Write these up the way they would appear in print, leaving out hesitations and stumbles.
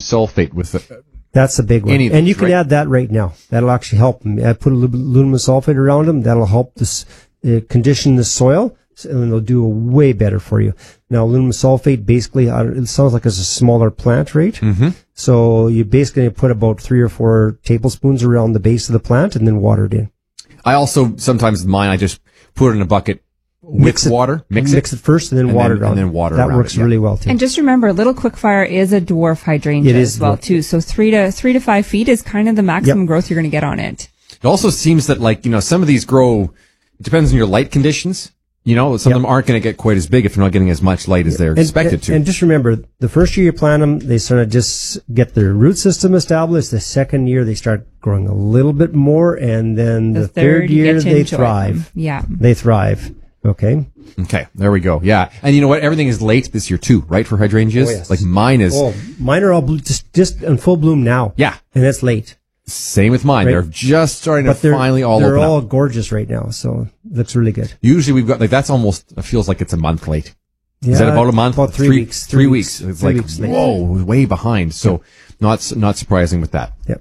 sulfate with the... That's a big one. And you can add that right now. That'll actually help them. Put a little bit of aluminum sulfate around them. That'll help this condition the soil, and it'll do way better for you. Now, aluminum sulfate, basically, it sounds like it's a smaller plant, right? Mm-hmm. So you basically put about 3 or 4 tablespoons around the base of the plant and then water it in. I also, sometimes mine, I just put it in a bucket with water. Mix it first and then water it around. And then water that around works it, really well, too. And just remember, Little Quickfire is a dwarf hydrangea as well, too. So 3 to 5 feet is kind of the maximum growth you're going to get on it. It also seems that, like, some of these grow, it depends on your light conditions. Some of them aren't going to get quite as big if they're not getting as much light as they're expected to. And just remember, the first year you plant them, they sort of just get their root system established. The second year, they start growing a little bit more. And then the third year, they thrive. Yeah. They thrive. Okay. Okay. There we go. Yeah. And you know what? Everything is late this year, too, right, for hydrangeas? Oh, yes. Like mine is. Oh, mine are all just in full bloom now. Yeah. And that's late. Same with mine. Right. They're just starting to finally all open up. They're all gorgeous right now, so it looks really good. Usually we've got, that's almost, it feels like it's a month late. Yeah, is that about a month? About 3 weeks. 3 weeks. It's 3 like, weeks late. Whoa, way behind. So not surprising with that. Yep.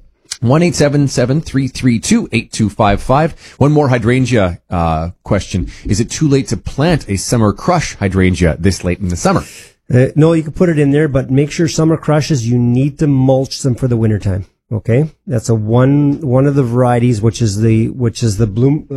1-877-332-8255. One more hydrangea question. Is it too late to plant a summer crush hydrangea this late in the summer? No, you can put it in there, but make sure summer crushes, you need to mulch them for the wintertime. Okay, that's one of the varieties, which is the bloom,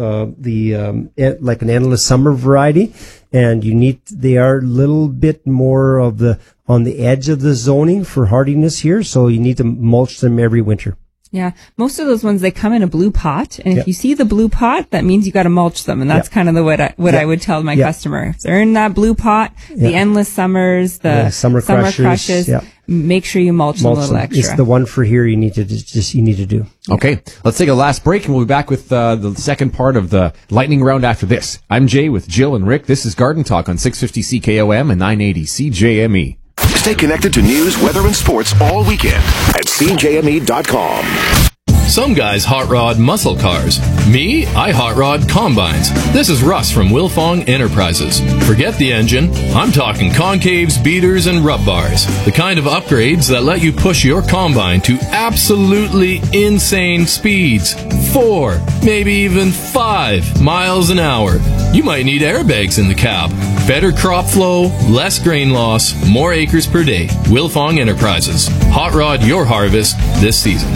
like an endless summer variety, and they are a little bit more on the edge of the zoning for hardiness here, so you need to mulch them every winter. Yeah, most of those ones, they come in a blue pot, and if you see the blue pot, that means you got to mulch them, and that's kind of what I would tell my customer. If they're in that blue pot, the endless summers, the summer crushes, make sure you mulch them a little extra. It's the one for here you need to do. Okay, let's take a last break, and we'll be back with the second part of the lightning round after this. I'm Jay with Jill and Rick. This is Garden Talk on 650 CKOM and 980 CJME. Stay connected to news, weather, and sports all weekend at CJME.com. Some guys hot rod muscle cars. Me, I hot rod combines. This is Russ from Wilfong Enterprises. Forget the engine. I'm talking concaves, beaters, and rub bars. The kind of upgrades that let you push your combine to absolutely insane speeds. 4, maybe even 5 miles an hour. You might need airbags in the cab. Better crop flow, less grain loss, more acres per day. Wilfong Enterprises. Hot rod your harvest this season.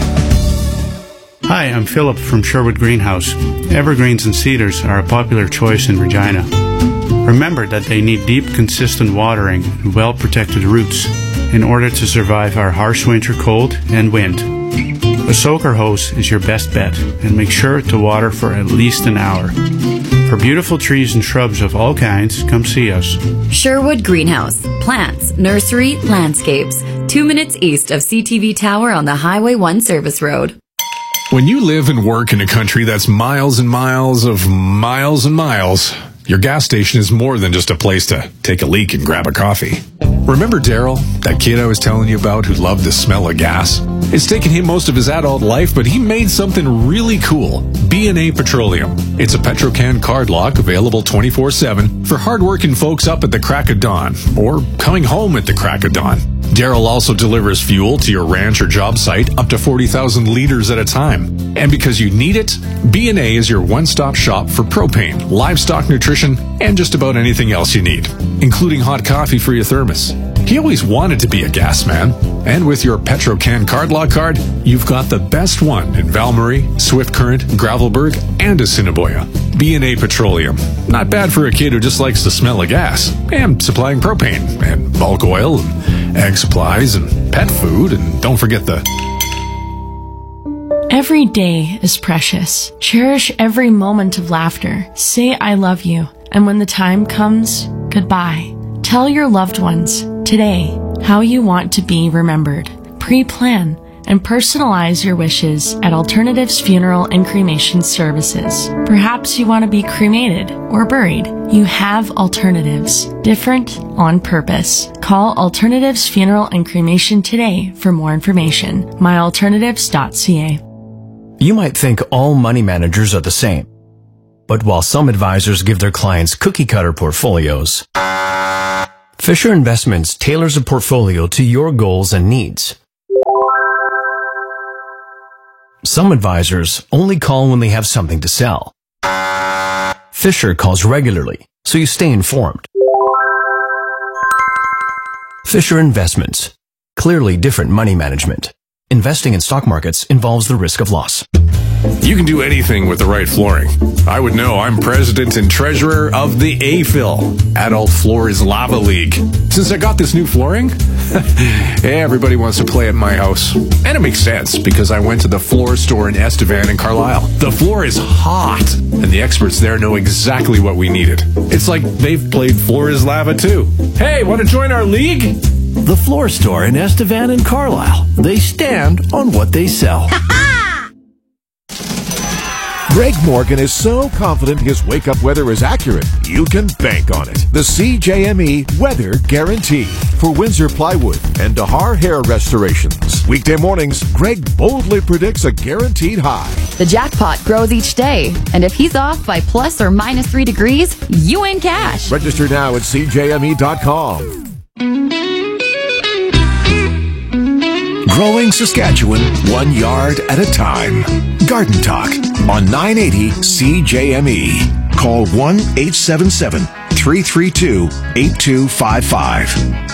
Hi, I'm Philip from Sherwood Greenhouse. Evergreens and cedars are a popular choice in Regina. Remember that they need deep, consistent watering and well-protected roots in order to survive our harsh winter cold and wind. A soaker hose is your best bet, and make sure to water for at least an hour. For beautiful trees and shrubs of all kinds, come see us. Sherwood Greenhouse. Plants, nursery, landscapes. 2 minutes east of CTV Tower on the Highway 1 service road. When you live and work in a country that's miles and miles of miles and miles, your gas station is more than just a place to take a leak and grab a coffee. Remember Daryl, that kid I was telling you about who loved the smell of gas? It's taken him most of his adult life, but he made something really cool. B&A Petroleum. It's a Petrocan card lock available 24/7 for hardworking folks up at the crack of dawn or coming home at the crack of dawn. Daryl also delivers fuel to your ranch or job site up to 40,000 liters at a time. And because you need it, B&A is your one-stop shop for propane, livestock nutrition, and just about anything else you need, including hot coffee for your thermos. He always wanted to be a gas man, and with your Petrocan card lock card, you've got the best one in Valmarie, Swift Current, Gravelburg, and Assiniboia. B&A Petroleum. Not bad for a kid who just likes the smell of gas, and supplying propane, and bulk oil, and egg supplies, and pet food, and don't forget the... Every day is precious. Cherish every moment of laughter. Say I love you, and when the time comes, goodbye. Tell your loved ones today how you want to be remembered. Pre-plan and personalize your wishes at Alternatives Funeral and Cremation Services. Perhaps you want to be cremated or buried. You have alternatives. Different on purpose. Call Alternatives Funeral and Cremation today for more information. myalternatives.ca. You might think all money managers are the same. But while some advisors give their clients cookie-cutter portfolios, Fisher Investments tailors a portfolio to your goals and needs. Some advisors only call when they have something to sell. Fisher calls regularly, so you stay informed. Fisher Investments. Clearly different money management. Investing in stock markets involves the risk of loss. You can do anything with the right flooring. I would know. I'm president and treasurer of the AFIL, Adult Floors Lava League. Since I got this new flooring, everybody wants to play at my house. And it makes sense because I went to the floor store in Estevan and Carlisle. The floor is hot, and the experts there know exactly what we needed. It's like they've played Floor is Lava too. Hey, want to join our league? The floor store in Estevan and Carlisle. They stand on what they sell. Greg Morgan is so confident his wake-up weather is accurate, you can bank on it. The CJME Weather Guarantee for Windsor Plywood and Dahar Hair Restorations. Weekday mornings, Greg boldly predicts a guaranteed high. The jackpot grows each day, and if he's off by plus or minus 3 degrees, you win cash. Register now at CJME.com. Growing Saskatchewan 1 yard at a time. Garden Talk on 980 CJME. Call 1-877-332-8255.